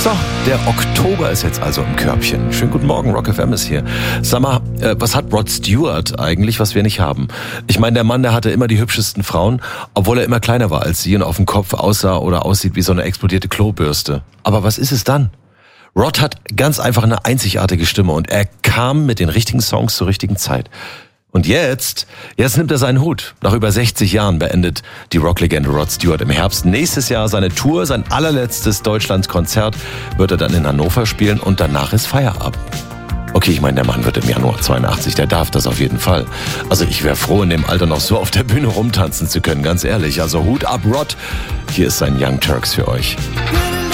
So, der Oktober ist jetzt also im Körbchen. Schönen guten Morgen, Rock FM ist hier. Sag mal, was hat Rod Stewart eigentlich, was wir nicht haben? Ich meine, der Mann, der hatte immer die hübschesten Frauen, obwohl er immer kleiner war als sie und auf dem Kopf aussah oder aussieht wie so eine explodierte Klobürste. Aber was ist es dann? Rod hat ganz einfach eine einzigartige Stimme und er kam mit den richtigen Songs zur richtigen Zeit. Und jetzt nimmt er seinen Hut. Nach über 60 Jahren beendet die Rocklegende Rod Stewart im Herbst nächstes Jahr seine Tour. Sein allerletztes Deutschlandskonzert wird er dann in Hannover spielen und danach ist Feierabend. Okay, ich meine, der Mann wird im Januar 82, der darf das auf jeden Fall. Also ich wäre froh, in dem Alter noch so auf der Bühne rumtanzen zu können, ganz ehrlich. Also Hut ab, Rod. Hier ist sein Young Turks für euch.